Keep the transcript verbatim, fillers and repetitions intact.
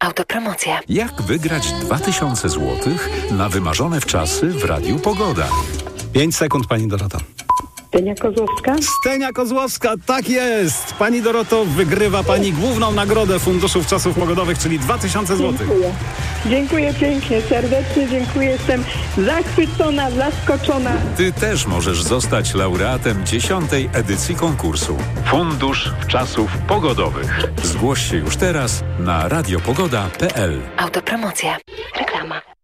Autopromocja. Jak wygrać dwa tysiące złotych na wymarzone wczasy w Radiu Pogoda? Pięć sekund, pani Dorota. Stenia Kozłowska? Stenia Kozłowska, tak jest! Pani Doroto, wygrywa pani główną nagrodę Funduszu Wczasów Pogodowych, czyli dwa tysiące złotych. Dziękuję. Dziękuję pięknie, serdecznie dziękuję. Jestem zachwycona, zaskoczona. Ty też możesz zostać laureatem dziesiątej edycji konkursu Fundusz Wczasów Pogodowych. Zgłoś się już teraz na radiopogoda kropka p l. Autopromocja. Reklama.